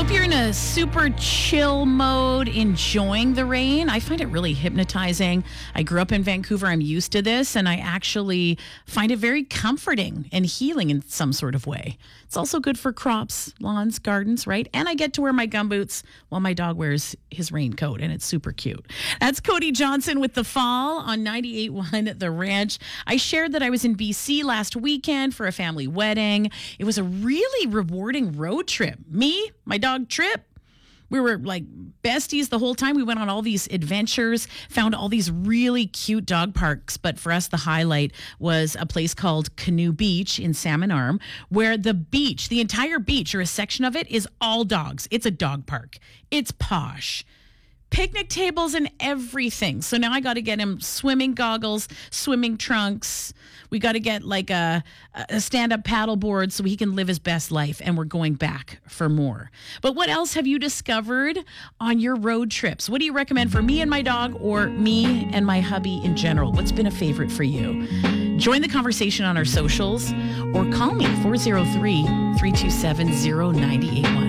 Hope you're in a super chill mode, enjoying the rain. I find it really hypnotizing. I grew up in Vancouver. I'm used to this, and I actually find it very comforting and healing in some sort of way. It's also good for crops, lawns, gardens, right? And I get to wear my gumboots while my dog wears his raincoat, and it's super cute. That's Cody Johnson with The Fall on 98.1 The Ranch. I shared that I was in BC last weekend for a family wedding. It was a really rewarding road trip. Me, my dog Trip, we were like besties the whole time. We went on all these adventures, found all these really cute dog parks. But for us, the highlight was a place called Canoe Beach in Salmon Arm, where the beach, the entire beach or a section of it is all dogs. It's a dog park. It's posh. Picnic tables and everything. So now I got to get him swimming goggles, swimming trunks. We got to get like a stand-up paddle board so he can live his best life. And we're going back for more. But what else have you discovered on your road trips? What do you recommend for me and my dog, or me and my hubby in general? What's been a favorite for you? Join the conversation on our socials or call me 403-327-0981.